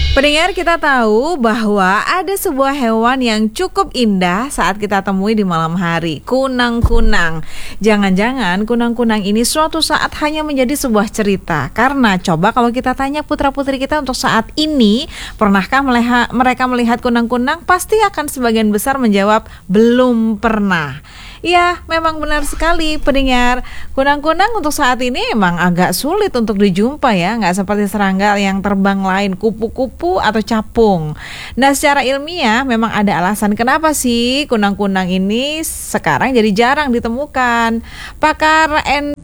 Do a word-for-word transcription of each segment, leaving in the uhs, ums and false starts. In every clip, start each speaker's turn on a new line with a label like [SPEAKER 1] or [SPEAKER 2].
[SPEAKER 1] Pendengar, kita tahu bahwa ada sebuah hewan yang cukup indah saat kita temui di malam hari, kunang-kunang. Jangan-jangan kunang-kunang ini suatu saat hanya menjadi sebuah cerita. Karena coba kalau kita tanya putra-putri kita untuk saat ini, pernahkah melihat, mereka melihat kunang-kunang? Pasti akan sebagian besar menjawab belum pernah. Ya, memang benar sekali pendengar. Kunang-kunang untuk saat ini emang agak sulit untuk dijumpa ya, nggak seperti serangga yang terbang lain, kupu-kupu atau capung. Nah, secara ilmiah memang ada alasan kenapa sih kunang-kunang ini sekarang jadi jarang ditemukan. Pakar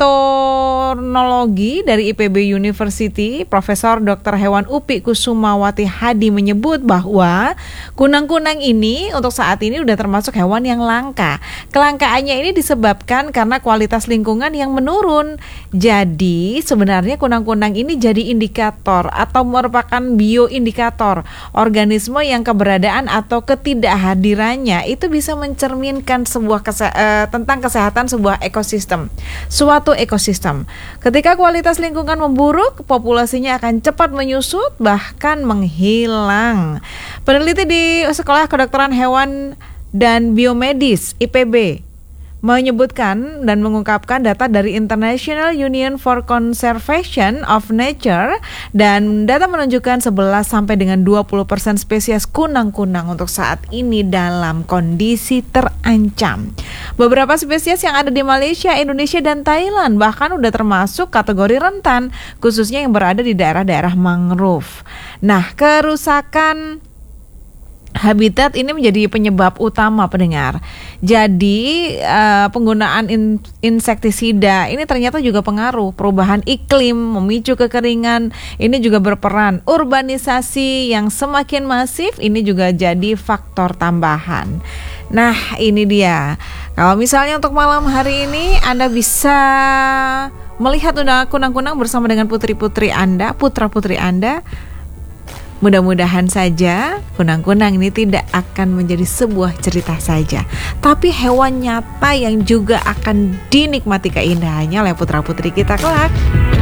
[SPEAKER 1] entomologi dari I P B University, Profesor Doktor Hewan Upi Kusumawati Hadi menyebut bahwa kunang-kunang ini untuk saat ini udah termasuk hewan yang langka. Kelangkaan ini disebabkan karena kualitas lingkungan yang menurun. Jadi sebenarnya kunang-kunang ini jadi indikator atau merupakan bioindikator organisme yang keberadaan atau ketidakhadirannya itu bisa mencerminkan sebuah kese- eh, tentang kesehatan sebuah ekosistem, suatu ekosistem. Ketika kualitas lingkungan memburuk, populasinya akan cepat menyusut bahkan menghilang. Peneliti di Sekolah Kedokteran Hewan dan Biomedis I P B menyebutkan dan mengungkapkan data dari International Union for Conservation of Nature, dan data menunjukkan sebelas sampai dengan dua puluh persen spesies kunang-kunang untuk saat ini dalam kondisi terancam. Beberapa spesies yang ada di Malaysia, Indonesia, dan Thailand bahkan udah termasuk kategori rentan, khususnya yang berada di daerah-daerah mangrove. Nah, kerusakan habitat ini menjadi penyebab utama pendengar. Jadi uh, penggunaan in, insektisida ini ternyata juga pengaruh. Perubahan iklim memicu kekeringan, ini juga berperan. Urbanisasi yang semakin masif ini juga jadi faktor tambahan. Nah, ini dia. Kalau misalnya untuk malam hari ini Anda bisa melihat kunang-kunang bersama dengan putri-putri Anda, putra-putri Anda, mudah-mudahan saja kunang-kunang ini tidak akan menjadi sebuah cerita saja, tapi hewan nyata yang juga akan dinikmati keindahannya oleh putra-putri kita kelak.